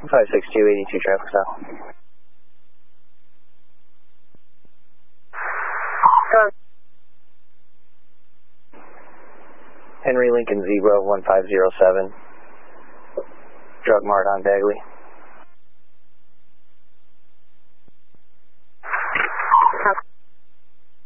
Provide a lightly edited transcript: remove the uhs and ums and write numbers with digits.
56282 traffic stop. Henry Lincoln Zebra 1507. Drug Mart on Bagley.